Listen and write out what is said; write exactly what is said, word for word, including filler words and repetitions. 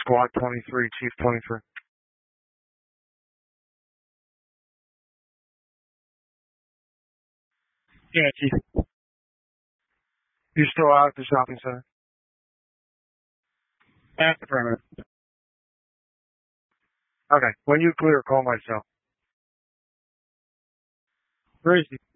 Squad twenty-three, Chief twenty-three. Yeah, Chief. You still out at the shopping center? Affirmative. Okay. When you clear, call my cell. Where is he?